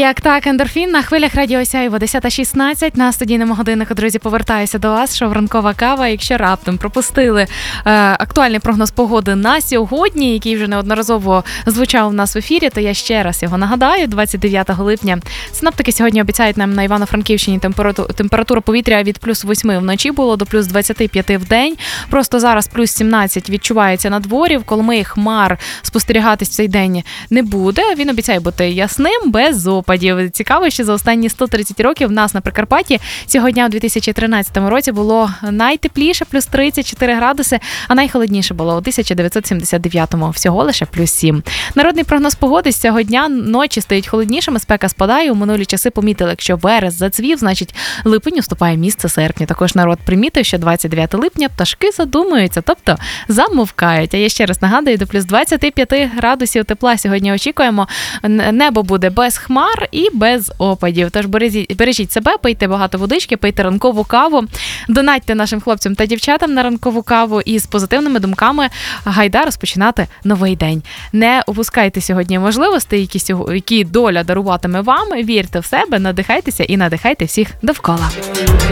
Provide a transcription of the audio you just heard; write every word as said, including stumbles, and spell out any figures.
Як так, ендорфін на хвилях Радіо Сяйво десята шістнадцять на студійному годиннику, друзі, повертаюся до вас, шоу «Ранкова кава». Якщо раптом пропустили е, актуальний прогноз погоди на сьогодні, який вже неодноразово звучав у нас в ефірі, то я ще раз його нагадаю. двадцять дев'ятого липня синоптики сьогодні обіцяють нам на Івано-Франківщині температуру, температура повітря від плюс восьми вночі було до плюс двадцяти п'яти в день. Просто зараз плюс сімнадцять відчувається на дворі. В Коломиї хмар спостерігатись в цей день не буде. Він обіцяє бути ясним, без опадів. Цікаво, що за останні сто тридцять років в нас на Прикарпатті цього дня у дві тисячі тринадцятому році було найтепліше, плюс тридцять чотири градуси, а найхолодніше було у тисяча дев'ятсот сімдесят дев'ятому, всього лише плюс сім. Народний прогноз погоди з цього дня ночі стають холоднішими, спека спадає. У минулі часи помітили, якщо верес зацвів, значить липень уступає місце серпню. Також народ примітив, що двадцять дев'ятого липня пташки задумуються, тобто замовкають. А я ще раз нагадую, до плюс двадцяти п'яти градусів тепла сьогодні очікуємо. Небо буде без хмар і без опадів. Тож бережіть, бережіть себе, пийте багато водички, пийте ранкову каву, донатьте нашим хлопцям та дівчатам на ранкову каву і з позитивними думками гайда розпочинати новий день. Не упускайте сьогодні можливостей, які, які доля даруватиме вам. Вірте в себе, надихайтеся і надихайте всіх довкола.